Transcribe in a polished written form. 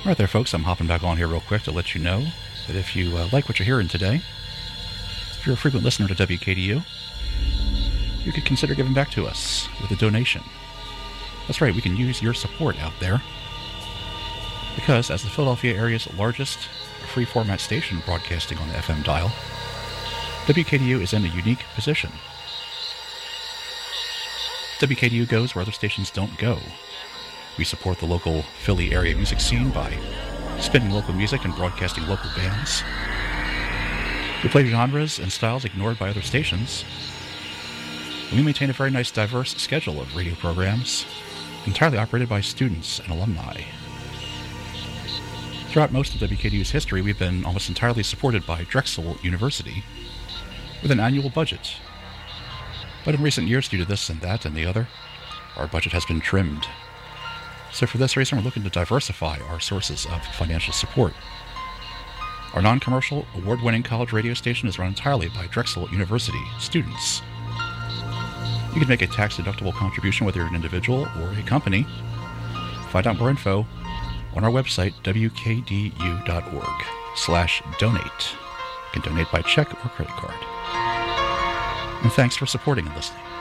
All right there, folks, I'm hopping back on here real quick to let you know that if you like what you're hearing today, if you're a frequent listener to WKDU, you could consider giving back to us with a donation. That's right, we can use your support out there. Because as the Philadelphia area's largest free-format station broadcasting on the FM dial, WKDU is in a unique position. WKDU goes where other stations don't go. We support the local Philly area music scene by spinning local music and broadcasting local bands. We play genres and styles ignored by other stations. And we maintain a very nice diverse schedule of radio programs, entirely operated by students and alumni. Throughout most of WKDU's history, we've been almost entirely supported by Drexel University with an annual budget. But in recent years, due to this and that and the other, our budget has been trimmed. So for this reason, we're looking to diversify our sources of financial support. Our non-commercial, award-winning college radio station is run entirely by Drexel University students. You can make a tax-deductible contribution whether you're an individual or a company. Find out more info on our website, wkdu.org/donate. You can donate by check or credit card. And thanks for supporting and listening.